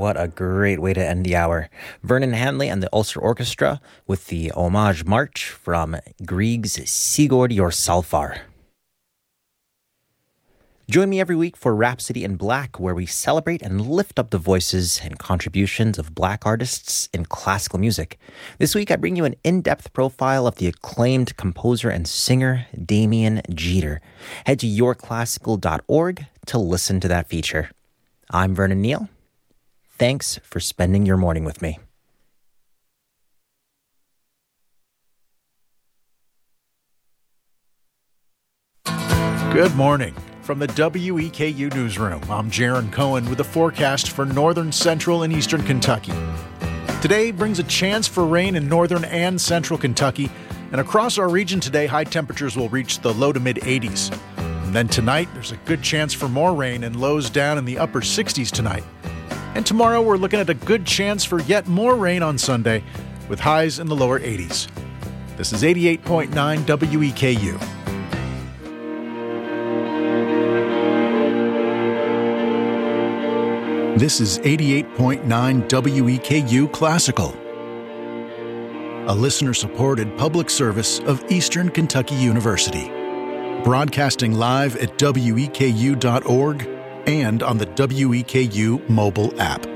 what a great way to end the hour. Vernon Hanley and the Ulster Orchestra with the Homage March from Grieg's Sigurd Jorsalfar. Join me every week for Rhapsody in Black, where we celebrate and lift up the voices and contributions of Black artists in classical music. This week, I bring you an in-depth profile of the acclaimed composer and singer Damien Jeter. Head to yourclassical.org to listen to that feature. I'm Vernon Neal. Thanks for spending your morning with me. Good morning. From the WEKU Newsroom, I'm Jaron Cohen with a forecast for northern, central, and eastern Kentucky. Today brings a chance for rain in northern and central Kentucky, and across our region today, high temperatures will reach the low to mid-80s. And then tonight, there's a good chance for more rain and lows down in the upper 60s tonight. And tomorrow, we're looking at a good chance for yet more rain on Sunday, with highs in the lower 80s. This is 88.9 WEKU. This is 88.9 WEKU Classical, a listener-supported public service of Eastern Kentucky University, broadcasting live at weku.org and on the WEKU mobile app.